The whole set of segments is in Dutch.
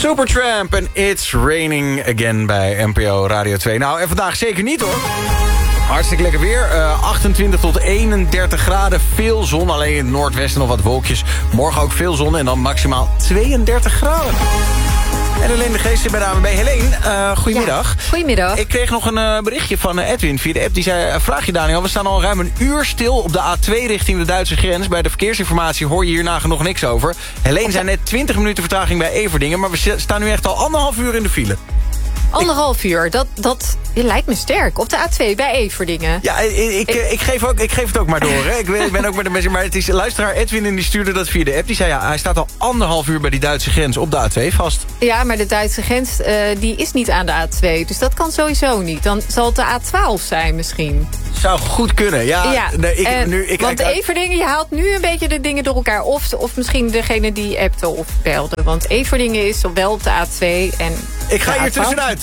Supertramp en It's Raining Again bij NPO Radio 2. Nou, en vandaag zeker niet hoor. Hartstikke lekker weer. 28 tot 31 graden. Veel zon, alleen in het noordwesten nog wat wolkjes. Morgen ook veel zon en dan maximaal 32 graden. En Helene de Geest zit bij de ANWB. Helene, goedemiddag. Ja, goedemiddag. Ik kreeg nog een berichtje van Edwin via de app. Die zei, vraag je Daniel, we staan al ruim een uur stil op de A2 richting de Duitse grens. Bij de verkeersinformatie hoor je hier nog niks over. Helene zei net 20 minuten vertraging bij Everdingen. Maar we staan nu echt al 1,5 uur in de file. 1,5 uur, dat lijkt me sterk. Op de A2 bij Everdingen. Ja, ik geef het ook maar door. Hè. Ik ben ook met de mensen. Maar het is luisteraar Edwin en die stuurde dat via de app. Die zei, ja, hij staat al 1,5 uur bij die Duitse grens op de A2 vast. Ja, maar de Duitse grens die is niet aan de A2. Dus dat kan sowieso niet. Dan zal het de A12 zijn misschien. Zou goed kunnen, ja. Nee, want Everdingen, je haalt nu een beetje de dingen door elkaar. Of misschien degene die appte of belde. Want Everdingen is wel op de A2 en... Ik ga hier tussenuit.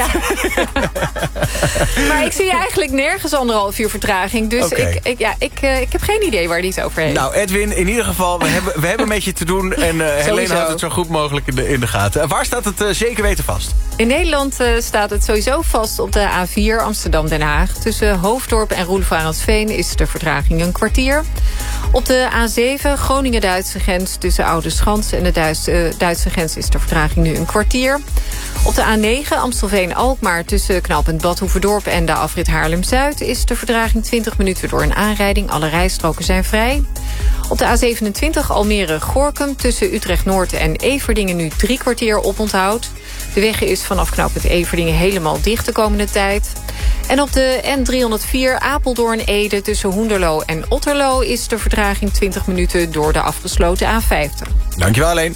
Maar ik zie je eigenlijk nergens 1,5 uur vertraging. Dus okay. Ik heb geen idee waar die het over heeft. Nou, Edwin, in ieder geval, we hebben met je te doen. En Helene houdt het zo goed mogelijk in de gaten. Waar staat het zeker weten vast? In Nederland staat het sowieso vast op de A4 Amsterdam-Den Haag. Tussen Hoofddorp en Roelofarensveen is de vertraging een kwartier. Op de A7 Groningen-Duitse grens tussen Oudeschans en de Duitse grens is de vertraging nu een kwartier. Op de A9 Amstelveen-Alkmaar tussen knooppunt Badhoevedorp en de afrit Haarlem-Zuid is de vertraging 20 minuten door een aanrijding. Alle rijstroken zijn vrij. Op de A27 Almere-Gorinchem tussen Utrecht-Noord en Everdingen nu 3 kwartier oponthoud. De weg is vanaf knooppunt Everdingen helemaal dicht de komende tijd. En op de N304 Apeldoorn-Ede tussen Hoenderloo en Otterloo is de vertraging 20 minuten door de afgesloten A50. Dankjewel alleen.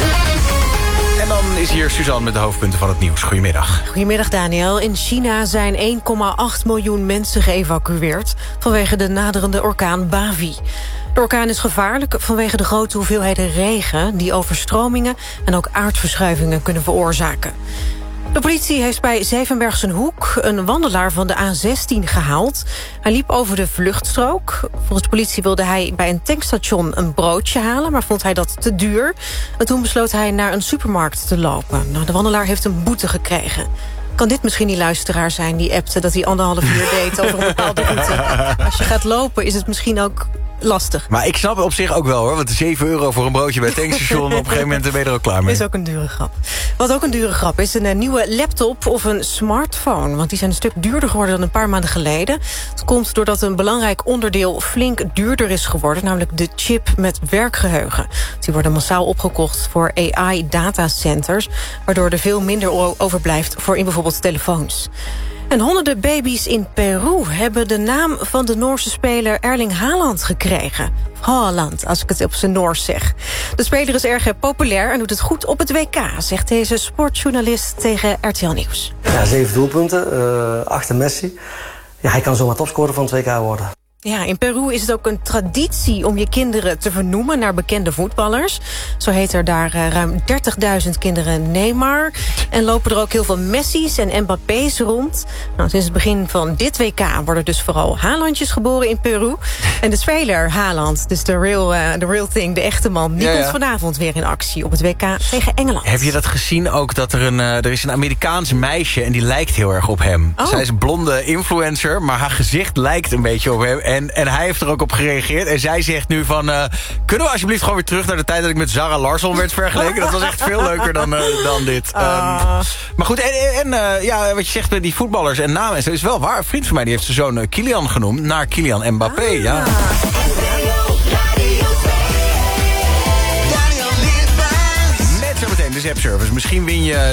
En dan is hier Suzanne met de hoofdpunten van het nieuws. Goedemiddag. Goedemiddag Daniel. In China zijn 1,8 miljoen mensen geëvacueerd vanwege de naderende orkaan Bavi. De orkaan is gevaarlijk vanwege de grote hoeveelheden regen die overstromingen en ook aardverschuivingen kunnen veroorzaken. De politie heeft bij Zevenbergsenhoek een wandelaar van de A16 gehaald. Hij liep over de vluchtstrook. Volgens de politie wilde hij bij een tankstation een broodje halen, maar vond hij dat te duur. En toen besloot hij naar een supermarkt te lopen. Nou, de wandelaar heeft een boete gekregen. Kan dit misschien die luisteraar zijn die appte dat hij 1,5 uur deed over een bepaalde route? Als je gaat lopen is het misschien ook lastig. Maar ik snap het op zich ook wel hoor. Want 7 euro voor een broodje bij het tankstation, op een gegeven moment ben je er ook klaar mee. Is ook een dure grap. Wat ook een dure grap is een nieuwe laptop of een smartphone. Want die zijn een stuk duurder geworden dan een paar maanden geleden. Het komt doordat een belangrijk onderdeel flink duurder is geworden. Namelijk de chip met werkgeheugen. Die worden massaal opgekocht voor AI-datacenters. Waardoor er veel minder overblijft voor in bijvoorbeeld telefoons. En honderden baby's in Peru hebben de naam van de Noorse speler Erling Haaland gekregen. Haaland, als ik het op zijn Noors zeg. De speler is erg populair en doet het goed op het WK, zegt deze sportjournalist tegen RTL Nieuws. Ja, 7 doelpunten, achter Messi. Ja, hij kan zomaar topscorer van het WK worden. Ja, in Peru is het ook een traditie om je kinderen te vernoemen naar bekende voetballers. Zo heet er daar ruim 30.000 kinderen Neymar. En lopen er ook heel veel Messi's en Mbappé's rond. Nou, sinds het begin van dit WK worden dus vooral Haalandjes geboren in Peru. En de speler Haaland, dus de real thing, de echte man, die komt vanavond weer in actie op het WK tegen Engeland. Heb je dat gezien ook, dat er is een Amerikaans meisje en die lijkt heel erg op hem. Oh. Zij is een blonde influencer, maar haar gezicht lijkt een beetje op hem. En hij heeft er ook op gereageerd. En zij zegt nu van, kunnen we alsjeblieft gewoon weer terug naar de tijd dat ik met Zara Larsson werd vergeleken? Dat was echt veel leuker dan dit. Maar goed, wat je zegt met die voetballers en namen, is wel waar. Een vriend van mij die heeft zijn zoon Kylian genoemd naar Kylian Mbappé. Ja. Met zometeen de Zap Service. Misschien win je